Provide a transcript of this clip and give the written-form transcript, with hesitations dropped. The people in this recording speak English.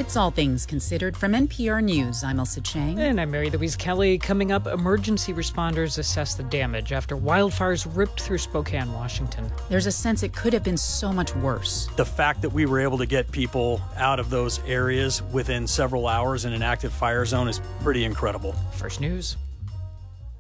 It's All Things Considered from NPR News. I'm Elsa Chang. And I'm Mary Louise Kelly. Coming up, emergency responders assess the damage after wildfires ripped through Spokane, Washington. There's a sense it could have been so much worse. The fact that we were able to get people out of those areas within several hours in an active fire zone is pretty incredible. First News.